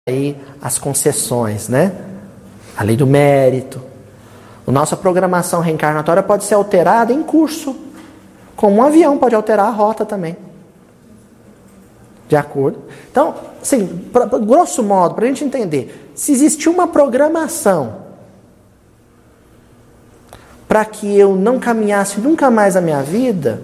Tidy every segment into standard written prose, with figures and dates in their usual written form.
aí as concessões, né? A lei do mérito. A nossa programação reencarnatória pode ser alterada em curso, como um avião pode alterar a rota também. De acordo? Então, assim, grosso modo, para a gente entender, se existir uma programação para que eu não caminhasse nunca mais a minha vida,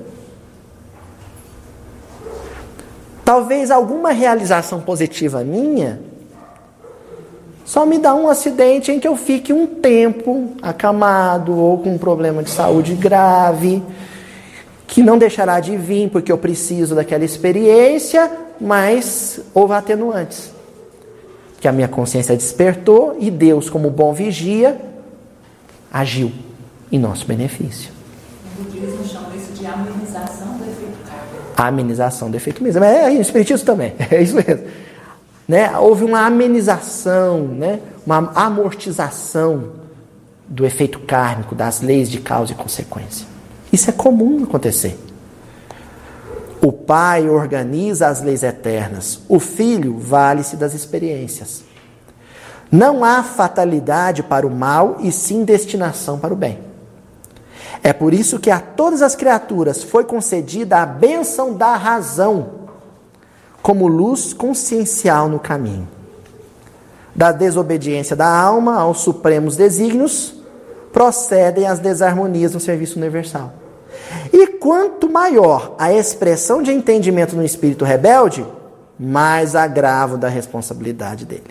talvez alguma realização positiva minha só me dá um acidente em que eu fique um tempo acamado ou com um problema de saúde grave, que não deixará de vir porque eu preciso daquela experiência, mas houve atenuantes. Que a minha consciência despertou e Deus, como bom vigia, agiu em nosso benefício. O budismo chama isso de amenização do efeito kármico. Amenização do efeito mesmo. O espiritismo também, é isso mesmo. Né? Houve uma amenização, né? Uma amortização do efeito kármico, das leis de causa e consequência. Isso é comum acontecer. O Pai organiza as leis eternas. O Filho vale-se das experiências. Não há fatalidade para o mal e sim destinação para o bem. É por isso que a todas as criaturas foi concedida a bênção da razão, como luz consciencial no caminho. Da desobediência da alma aos supremos desígnios, procedem as desarmonias no serviço universal. E quanto maior a expressão de entendimento no espírito rebelde, mais agravo da responsabilidade dele.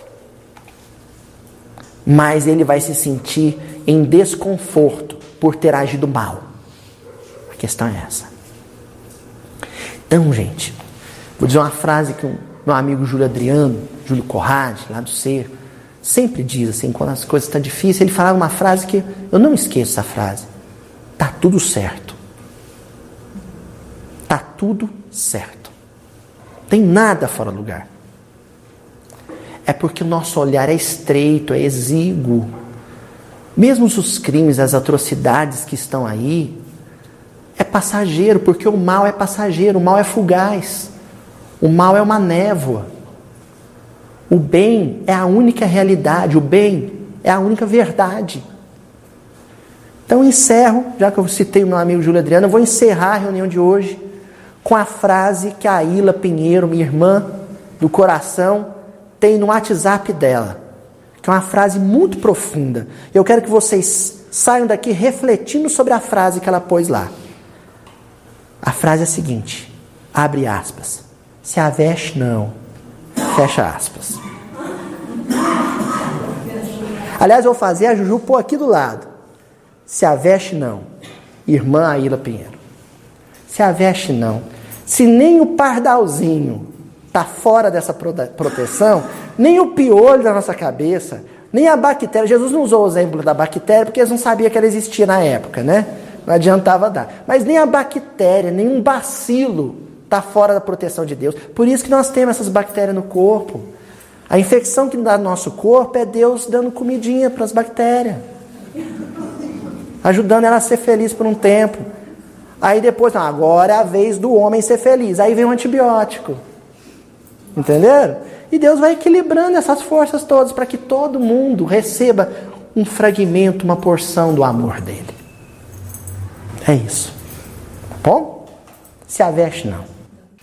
Mais ele vai se sentir em desconforto por ter agido mal. A questão é essa. Então, gente, vou dizer uma frase que meu amigo Júlio Corrade, lá do Ser, sempre diz assim, quando as coisas estão difíceis, ele falava uma frase que eu não esqueço essa frase. Tá tudo certo. Tá tudo certo. Não tem nada fora do lugar. É porque o nosso olhar é estreito, é exíguo. Mesmo os crimes, as atrocidades que estão aí, é passageiro, porque o mal é passageiro, o mal é fugaz. O mal é uma névoa. O bem é a única realidade, o bem é a única verdade. Então encerro, já que eu citei o meu amigo Júlio Adriano, eu vou encerrar a reunião de hoje com a frase que a Ila Pinheiro, minha irmã do coração, tem no WhatsApp dela, que é uma frase muito profunda. Eu quero que vocês saiam daqui refletindo sobre a frase que ela pôs lá. A frase é a seguinte, abre aspas, se a veste não, fecha aspas. Aliás, eu vou fazer a Juju pôr aqui do lado. Se a veste não, irmã Aila Pinheiro. Se a veste não, se nem o pardalzinho está fora dessa proteção, nem o piolho da nossa cabeça, nem a bactéria. Jesus não usou o exemplo da bactéria porque eles não sabiam que ela existia na época, né? Não adiantava dar. Mas nem a bactéria, nem um bacilo está fora da proteção de Deus. Por isso que nós temos essas bactérias no corpo. A infecção que dá no nosso corpo é Deus dando comidinha para as bactérias. Ajudando ela a ser feliz por um tempo. Aí depois, não, agora é a vez do homem ser feliz. Aí vem um antibiótico. Entenderam? E Deus vai equilibrando essas forças todas para que todo mundo receba um fragmento, uma porção do amor dele. É isso. Tá bom? Se a veste não.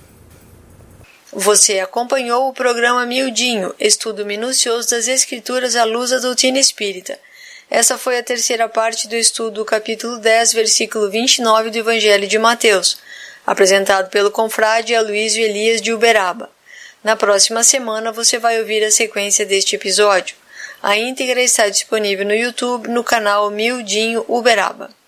Você acompanhou o programa Miudinho, estudo minucioso das Escrituras à luz da doutrina espírita. Essa foi a terceira parte do estudo do capítulo 10, versículo 29 do Evangelho de Mateus, apresentado pelo confrade Aloísio Elias de Uberaba. Na próxima semana você vai ouvir a sequência deste episódio. A íntegra está disponível no YouTube, no canal Miudinho Uberaba.